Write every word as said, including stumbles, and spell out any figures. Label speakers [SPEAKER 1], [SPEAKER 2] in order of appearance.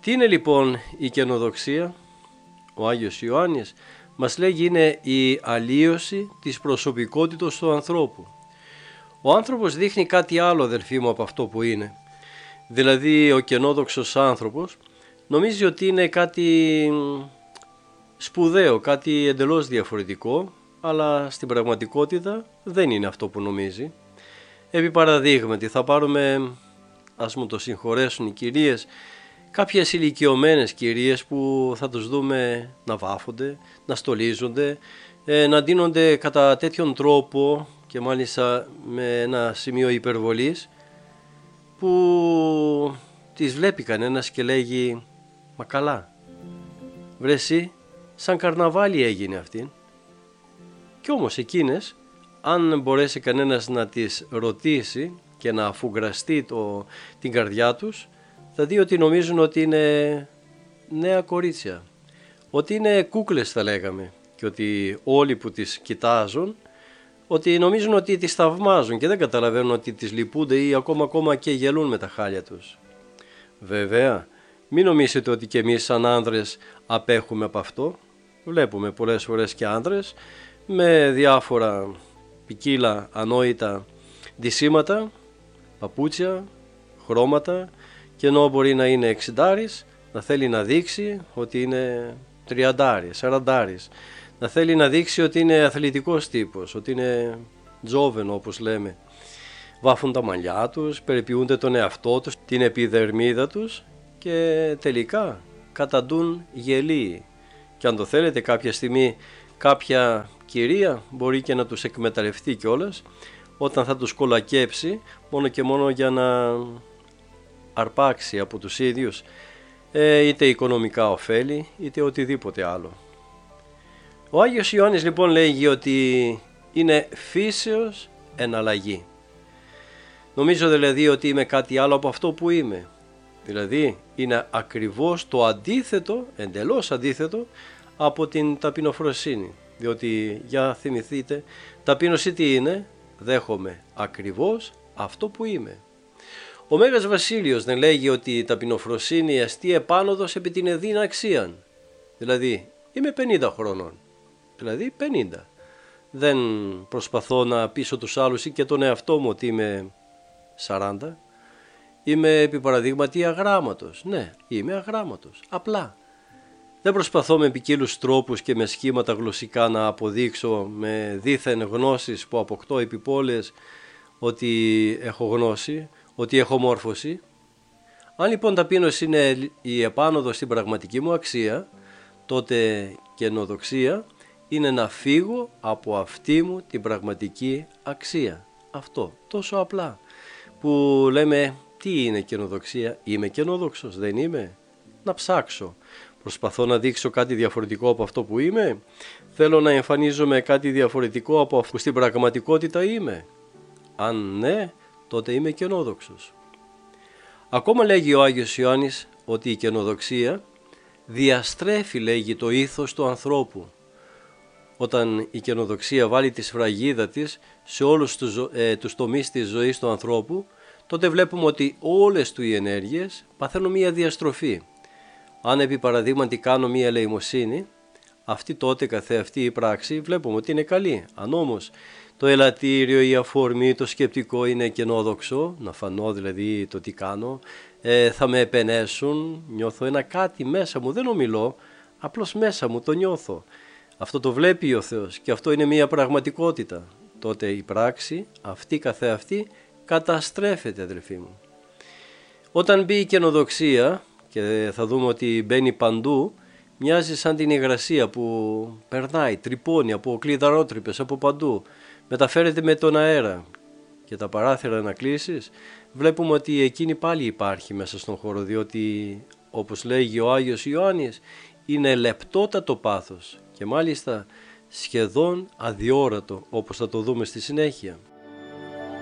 [SPEAKER 1] Τι είναι λοιπόν η καινοδοξία? Ο Άγιος Ιωάννης μας λέγει είναι η αλλίωση της προσωπικότητας του ανθρώπου. Ο άνθρωπος δείχνει κάτι άλλο, αδελφοί μου, από αυτό που είναι. Δηλαδή ο καινόδοξος άνθρωπος νομίζει ότι είναι κάτι σπουδαίο, κάτι εντελώς διαφορετικό, αλλά στην πραγματικότητα δεν είναι αυτό που νομίζει. Επί παραδείγματι, θα πάρουμε, ας μου το συγχωρέσουν οι κυρίες, κάποιες ηλικιωμένες κυρίες που θα τους δούμε να βάφονται, να στολίζονται, να ντύνονται κατά τέτοιον τρόπο και μάλιστα με ένα σημείο υπερβολής, που τις βλέπει κανένας και λέγει «Μα καλά, βρε εσύ, σαν καρναβάλι έγινε αυτή». Κι όμως εκείνες, αν μπορέσει κανένας να τις ρωτήσει και να αφουγκραστεί το, την καρδιά τους, θα δει ότι νομίζουν ότι είναι νέα κορίτσια, ότι είναι κούκλες θα λέγαμε, και ότι όλοι που τις κοιτάζουν ότι νομίζουν ότι τις θαυμάζουν και δεν καταλαβαίνουν ότι τις λυπούνται ή ακόμα, ακόμα και γελούν με τα χάλια τους. Βέβαια, μην νομίζετε ότι και εμείς σαν άνδρες απέχουμε από αυτό. Βλέπουμε πολλές φορές και άνδρες με διάφορα ποικίλα ανόητα ντυσίματα, παπούτσια, χρώματα, και ενώ μπορεί να είναι εξιντάρης, να θέλει να δείξει ότι είναι τριαντάρης, σαραντάρης, να θέλει να δείξει ότι είναι αθλητικός τύπος, ότι είναι τζόβενο όπως λέμε. Βάφουν τα μαλλιά τους, περιποιούνται τον εαυτό τους, την επιδερμίδα τους και τελικά καταντούν γελοί. Και αν το θέλετε κάποια στιγμή κάποια κυρία μπορεί και να τους εκμεταλλευτεί κιόλας όταν θα τους κολακέψει μόνο και μόνο για να αρπάξει από τους ίδιους ε, είτε οικονομικά ωφέλη είτε οτιδήποτε άλλο. Ο Άγιος Ιωάννης λοιπόν λέγει ότι είναι φύσεως εναλλαγή. Νομίζω δηλαδή ότι είμαι κάτι άλλο από αυτό που είμαι. Δηλαδή είναι ακριβώς το αντίθετο, εντελώς αντίθετο από την ταπεινοφροσύνη. Διότι για θυμηθείτε, ταπείνωση τι είναι? Δέχομαι ακριβώς αυτό που είμαι. Ο Μέγας Βασίλειος δεν λέγει ότι η ταπεινοφροσύνη εστί επάνωδος επί την εδίνα αξίαν. Δηλαδή είμαι πενήντα χρονών. Δηλαδή πενήντα. Δεν προσπαθώ να πείσω τους άλλους ή και τον εαυτό μου ότι είμαι σαράντα. Είμαι επί παραδείγματι αγράμματος. Ναι, είμαι αγράμματος. Απλά. Δεν προσπαθώ με ποικίλους τρόπους και με σχήματα γλωσσικά να αποδείξω με δίθεν γνώσεις που αποκτώ επί πόλες ότι έχω γνώση, ότι έχω μόρφωση. Αν λοιπόν ταπείνωση είναι η επάνωδος στην πραγματική μου αξία, τότε καινοδοξία είναι να φύγω από αυτή μου την πραγματική αξία. Αυτό, τόσο απλά. Που λέμε τι είναι καινοδοξία? Είμαι καινοδόξος, δεν είμαι? Να ψάξω. Προσπαθώ να δείξω κάτι διαφορετικό από αυτό που είμαι? Θέλω να εμφανίζομαι κάτι διαφορετικό από αυτό που στην πραγματικότητα είμαι? Αν ναι, τότε είμαι καινόδοξος. Ακόμα λέγει ο Άγιος Ιωάννης ότι η καινοδοξία διαστρέφει, λέγει, το ήθος του ανθρώπου. Όταν η καινοδοξία βάλει τη σφραγίδα της σε όλους τους, ε, τους τομείς της ζωής του ανθρώπου, τότε βλέπουμε ότι όλες του οι ενέργειες παθαίνουν μία διαστροφή. Αν επί παραδείγματι κάνω μία ελεημοσύνη, αυτή τότε καθεαυτή η πράξη βλέπουμε ότι είναι καλή. Αν όμως το ελαττήριο, η αφορμή, το σκεπτικό είναι καινόδοξο, να φανώ δηλαδή το τι κάνω, ε, θα με επενέσουν, νιώθω ένα κάτι μέσα μου, δεν ομιλώ, απλώς μέσα μου το νιώθω. Αυτό το βλέπει ο Θεός και αυτό είναι μια πραγματικότητα. Τότε η πράξη αυτή καθεαυτή καταστρέφεται, αδελφοί μου. Όταν μπει η καινοδοξία, και θα δούμε ότι μπαίνει παντού, μοιάζει σαν την υγρασία που περνάει, τρυπώνει από κλειδαρότρυπες, από παντού, μεταφέρεται με τον αέρα και τα παράθυρα να κλείσεις, βλέπουμε ότι εκείνη πάλι υπάρχει μέσα στον χώρο, διότι όπως λέγει ο Άγιος Ιωάννης, είναι λεπτότατο πάθος και μάλιστα σχεδόν αδιόρατο, όπως θα το δούμε στη συνέχεια.